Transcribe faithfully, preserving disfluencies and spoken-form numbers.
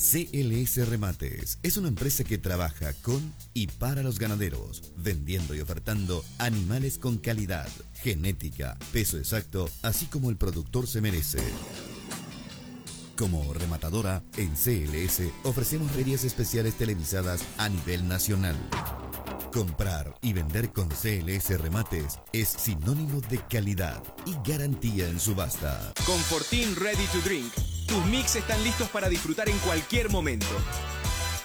C L S Remates es una empresa que trabaja con y para los ganaderos, vendiendo y ofertando animales con calidad, genética, peso exacto, así como el productor se merece. Como rematadora, en C L S ofrecemos ferias especiales televisadas a nivel nacional. Comprar y vender con C L S Remates es sinónimo de calidad y garantía en subasta. Confortín Ready to Drink. Tus mix están listos para disfrutar en cualquier momento.